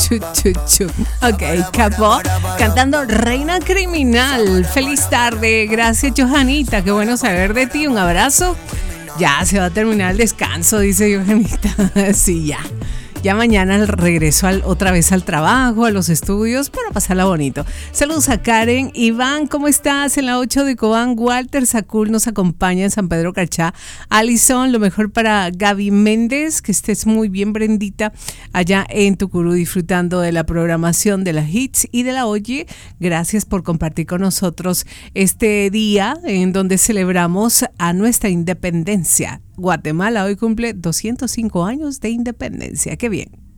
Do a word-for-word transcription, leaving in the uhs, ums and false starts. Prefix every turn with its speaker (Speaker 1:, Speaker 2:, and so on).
Speaker 1: chu, chu, chu. Ok, Capó cantando Reina Criminal. Feliz tarde, gracias Johanita, qué bueno saber de ti, un abrazo. Ya se va a terminar el descanso, dice Johanita. Sí, ya. Ya mañana el regreso al, otra vez al trabajo, a los estudios, para pasarla bonito. Saludos a Karen. Iván, ¿cómo estás? En la ocho de Cobán, Walter Sacul nos acompaña en San Pedro Carchá. Alison, lo mejor para Gaby Méndez, que estés muy bien, Brendita, allá en Tucurú, disfrutando de la programación de las hits y de la Oye. Gracias por compartir con nosotros este día en donde celebramos a nuestra independencia. Guatemala hoy cumple doscientos cinco años de independencia. ¡Qué bien!